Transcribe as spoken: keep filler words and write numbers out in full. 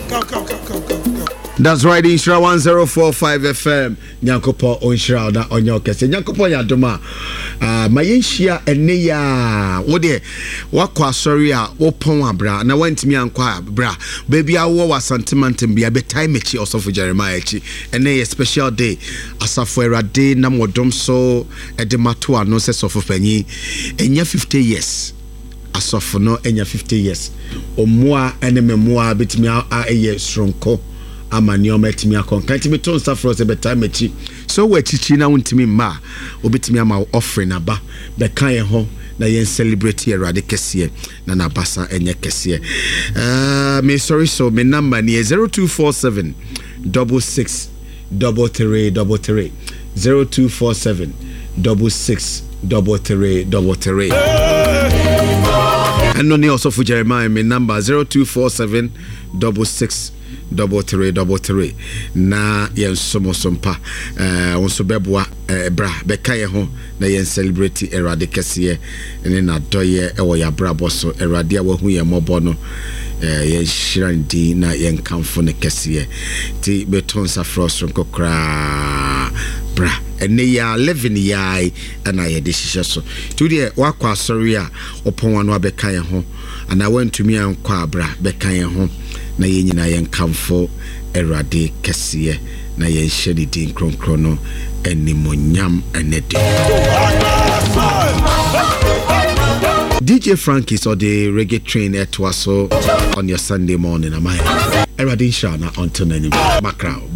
come, come, come, come, come, come. That's right, Inshra one oh four point five F M. Nyankopo Onshra na Onyokese. Nyankopo Yadoma. Ah, Mayenshia Eneya. Wode wakwa sorry a wopon abra na wantimi ankwa bra. Baby awo wa sentiment bia be time echi osofo Jeremiah echi. Ene special day asafo Erade na modom so edemato ano se sofo panyi. Enya fifty years. Asofo no enya fifty years. Omoa ene memoa betimi a eye stronko. Amani ometimi akonka ntimi ton safro se beta mechi so we chichi na untimi ma obetimi ama offering aba be kan ye ho na yen celebrate Erade kese na na basa enye kese uh me sorry so me number ni zero two four seven six six three three three three zero two four seven six six three three three three and no ne also for Jeremiah me number zero two four seven six six double three double three na yen somo sompa eh wonso beboa bra beka ye ho na yen celebrate Erade kese ene na doye e wo ya bra boso Erade a wahu ye mobo no eh yen shirandi na yen kamfo ne kese ti beton sa frostron kokra bra ene ya eleven yai ana ye de hihye so to de wakwa sorry a opon wano abeka ye ho ana wantumi ankwa bra beka ye ho na yenyina yen kamfo Erade kese na yen hyedi din kronkro no enimonyam enede D J Frankie so the reggae train at Waso on your Sunday morning am I Erade Shana until any macra.